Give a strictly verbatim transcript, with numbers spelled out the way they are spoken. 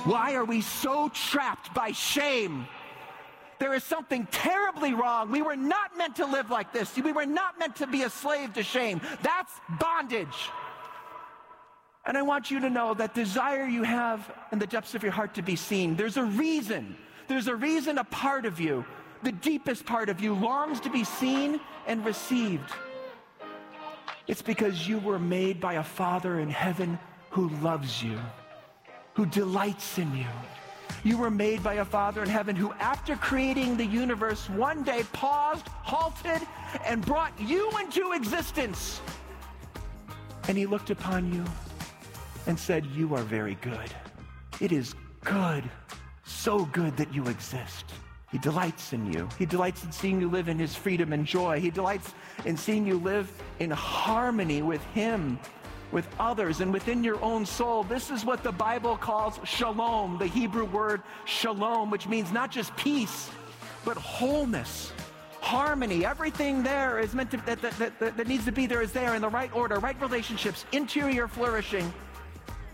Why are we so trapped by shame? There is something terribly wrong. We were not meant to live like this. We were not meant to be a slave to shame. That's bondage. And I want you to know that desire you have in the depths of your heart to be seen, there's a reason. There's a reason a part of you, the deepest part of you, longs to be seen and received. It's because you were made by a Father in heaven who loves you, who delights in you. You were made by a Father in heaven who, after creating the universe, one day paused, halted, and brought you into existence. And he looked upon you and said, you are very good. It is good, so good that you exist. He delights in you. He delights in seeing you live in his freedom and joy. He delights in seeing you live in harmony with him, with others, and within your own soul. This is what the Bible calls shalom, the Hebrew word shalom, which means not just peace, but wholeness, harmony. Everything there is meant to, that, that, that, that needs to be there is there in the right order, right relationships, interior flourishing.